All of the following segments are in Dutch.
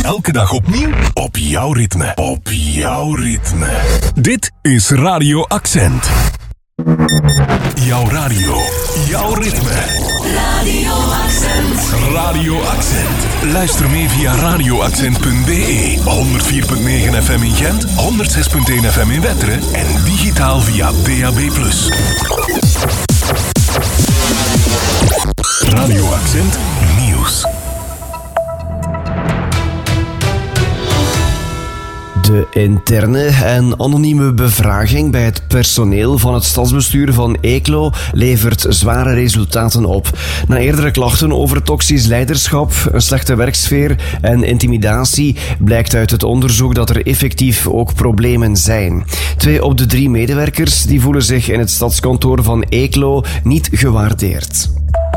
Elke dag opnieuw op jouw ritme. Op jouw ritme. Dit is Radio Accent. Jouw radio. Jouw ritme. Radio Accent. Radio Accent. Luister mee via radioaccent.be. 104.9 FM in Gent, 106.1 FM in Wetteren en digitaal via DAB+. Radio Accent Nieuws. De interne en anonieme bevraging bij het personeel van het stadsbestuur van Eeklo levert zware resultaten op. Na eerdere klachten over toxisch leiderschap, een slechte werksfeer en intimidatie blijkt uit het onderzoek dat er effectief ook problemen zijn. 2 op de 3 medewerkers die voelen zich in het stadskantoor van Eeklo niet gewaardeerd.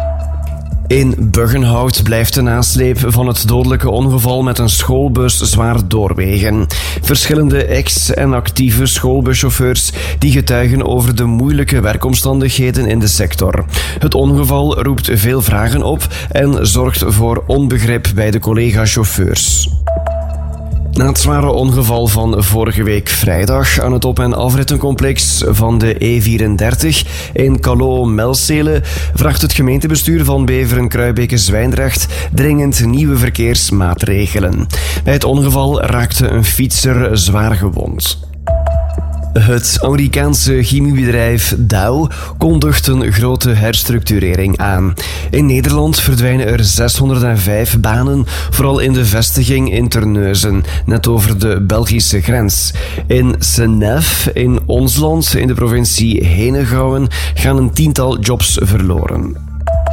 In Buggenhout blijft de nasleep van het dodelijke ongeval met een schoolbus zwaar doorwegen. Verschillende ex- en actieve schoolbuschauffeurs die getuigen over de moeilijke werkomstandigheden in de sector. Het ongeval roept veel vragen op en zorgt voor onbegrip bij de collega-chauffeurs. Na het zware ongeval van vorige week vrijdag aan het op- en afrittencomplex van de E34 in Calot-Melcele vraagt het gemeentebestuur van Beveren-Kruibeke-Zwijndrecht dringend nieuwe verkeersmaatregelen. Bij het ongeval raakte een fietser zwaar gewond. Het Amerikaanse chemiebedrijf Dow kondigt een grote herstructurering aan. In Nederland verdwijnen er 605 banen, vooral in de vestiging in Terneuzen, net over de Belgische grens. In Senef, in ons land, in de provincie Henegouwen, gaan een 10-tal jobs verloren.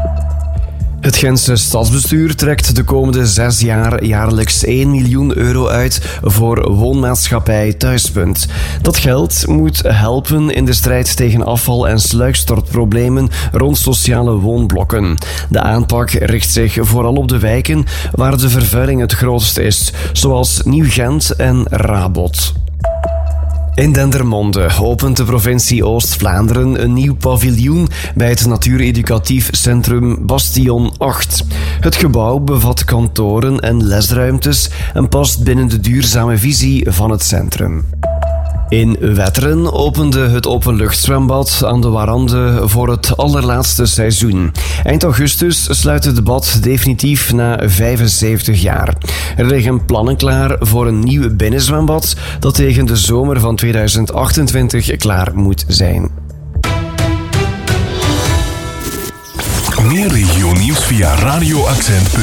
Het Gentse stadsbestuur trekt de komende 6 jaar jaarlijks 1 miljoen euro uit voor woonmaatschappij Thuispunt. Dat geld moet helpen in de strijd tegen afval- en sluikstortproblemen rond sociale woonblokken. De aanpak richt zich vooral op de wijken waar de vervuiling het grootst is, zoals Nieuw-Gent en Rabot. In Dendermonde opent de provincie Oost-Vlaanderen een nieuw paviljoen bij het natuureducatief centrum Bastion 8. Het gebouw bevat kantoren en lesruimtes en past binnen de duurzame visie van het centrum. In Wetteren opende het openluchtzwembad aan de Warande voor het allerlaatste seizoen. Eind augustus sluit het bad definitief na 75 jaar. Er liggen plannen klaar voor een nieuw binnenzwembad dat tegen de zomer van 2028 klaar moet zijn. Meer regionieuws via radioaccent.be.